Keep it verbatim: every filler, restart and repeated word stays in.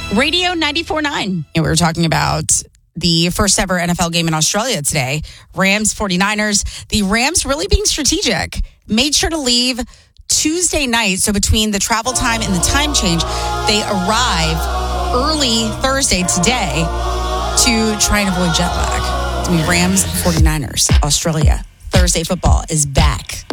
Radio ninety-four point nine. We were talking about the first ever N F L game in Australia today. Rams, 49ers. The Rams really being strategic. Made sure to leave Tuesday night. So between the travel time and the time change, they arrive early Thursday today to try and avoid jet lag. I mean, Rams, 49ers, Australia. Thursday football is back.